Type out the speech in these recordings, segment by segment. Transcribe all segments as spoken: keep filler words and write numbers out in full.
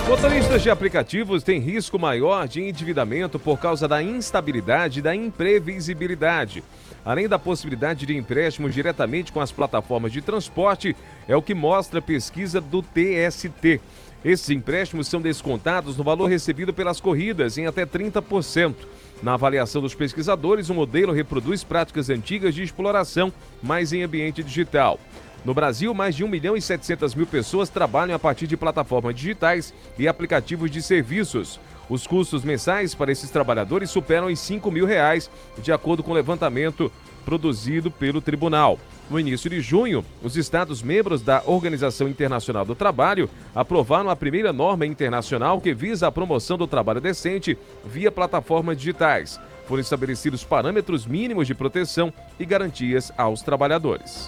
Motoristas de aplicativos têm risco maior de endividamento por causa da instabilidade e da imprevisibilidade. Além da possibilidade de empréstimo diretamente com as plataformas de transporte, é o que mostra a pesquisa do T S T. Esses empréstimos são descontados no valor recebido pelas corridas em até trinta por cento. Na avaliação dos pesquisadores, o modelo reproduz práticas antigas de exploração, mas em ambiente digital. No Brasil, mais de um milhão e setecentas mil pessoas trabalham a partir de plataformas digitais e aplicativos de serviços. Os custos mensais para esses trabalhadores superam os cinco mil reais, de acordo com o levantamento produzido pelo tribunal. No início de junho, os Estados-membros da Organização Internacional do Trabalho aprovaram a primeira norma internacional que visa a promoção do trabalho decente via plataformas digitais. Foram estabelecidos parâmetros mínimos de proteção e garantias aos trabalhadores.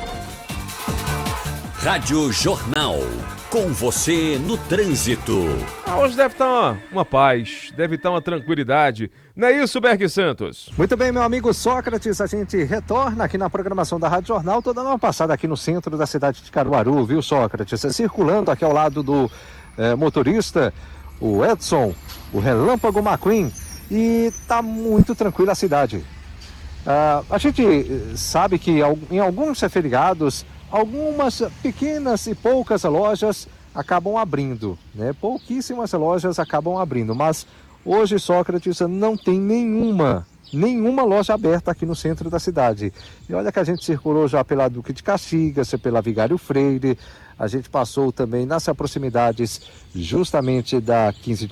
Rádio Jornal, com você no trânsito. Ah, hoje deve estar uma, uma paz, deve estar uma tranquilidade. Não é isso, Berg Santos? Muito bem, meu amigo Sócrates, a gente retorna aqui na programação da Rádio Jornal. Tô dando uma passada aqui no centro da cidade de Caruaru, viu, Sócrates? Circulando aqui ao lado do eh, motorista, o Edson, o Relâmpago McQueen, e tá muito tranquila a cidade. Ah, a gente sabe que em alguns feriados, algumas pequenas e poucas lojas acabam abrindo, né? Pouquíssimas lojas acabam abrindo, mas hoje, Sócrates, não tem nenhuma, nenhuma loja aberta aqui no centro da cidade. E olha que a gente circulou já pela Duque de Caxias, pela Vigário Freire, a gente passou também nas proximidades justamente da quinze